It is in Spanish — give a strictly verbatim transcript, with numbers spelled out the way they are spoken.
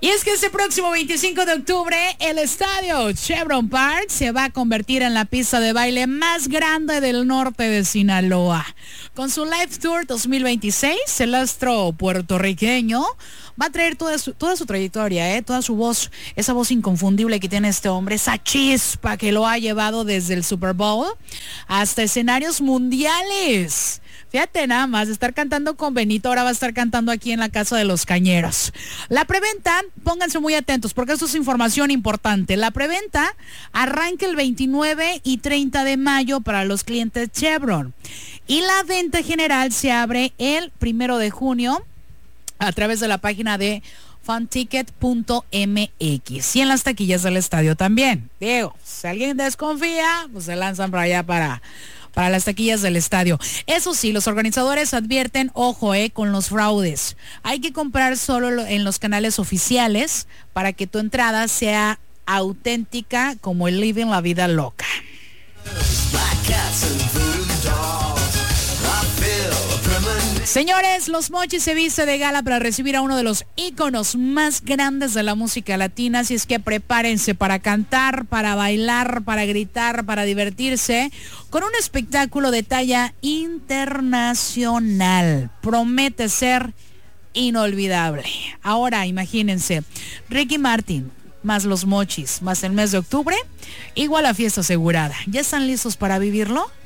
Y es que este próximo veinticinco de octubre, el estadio Chevron Park se va a convertir en la pista de baile más grande del norte de Sinaloa. Con su Live Tour dos mil veintiséis, el astro puertorriqueño va a traer toda su, toda su trayectoria, ¿eh? Toda su voz, esa voz inconfundible que tiene este hombre, esa chispa que lo ha llevado desde el Super Bowl hasta escenarios mundiales. Fíjate nada más, estar cantando con Benito, ahora va a estar cantando aquí en la Casa de los Cañeros. La preventa, pónganse muy atentos porque esto es información importante. La preventa arranca el veintinueve y treinta de mayo para los clientes Chevron. Y la venta general se abre el primero de junio a través de la página de fanticket punto m x y en las taquillas del estadio también. Digo, si alguien desconfía, pues se lanzan para allá para... para las taquillas del estadio. Eso sí, los organizadores advierten, ojo, eh, con los fraudes. Hay que comprar solo en los canales oficiales para que tu entrada sea auténtica como el Living la Vida Loca. Señores, Los Mochis se viste de gala para recibir a uno de los íconos más grandes de la música latina, así es que prepárense para cantar, para bailar, para gritar, para divertirse, con un espectáculo de talla internacional. Promete ser inolvidable. Ahora, imagínense, Ricky Martin, más Los Mochis, más el mes de octubre, igual a fiesta asegurada. ¿Ya están listos para vivirlo?